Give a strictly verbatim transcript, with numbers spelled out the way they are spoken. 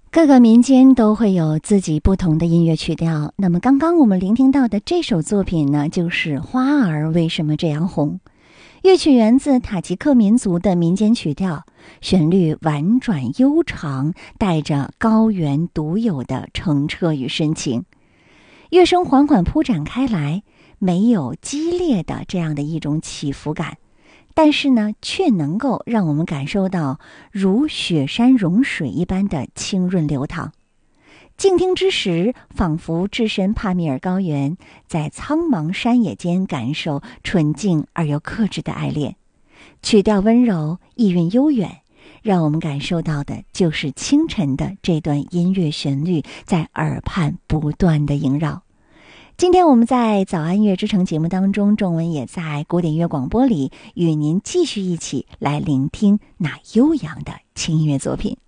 各个民间都会有自己不同的音乐曲调。那么刚刚我们聆听到的这首作品呢，就是《花儿为什么这样红》。乐曲源自塔吉克民族的民间曲调，旋律婉转悠长，带着高原独有的澄澈与深情。乐声缓缓铺展开来，没有激烈的这样的一种起伏感，但是呢，却能够让我们感受到如雪山融水一般的清润流淌。静听之时，仿佛置身帕米尔高原，在苍茫山野间感受纯净而又克制的爱恋。曲调温柔，意韵悠远，让我们感受到的就是清晨的这段音乐旋律在耳畔不断的萦绕。今天我们在早安音乐之城节目当中，仲文也在古典音乐广播里与您继续一起来聆听那悠扬的轻音乐作品。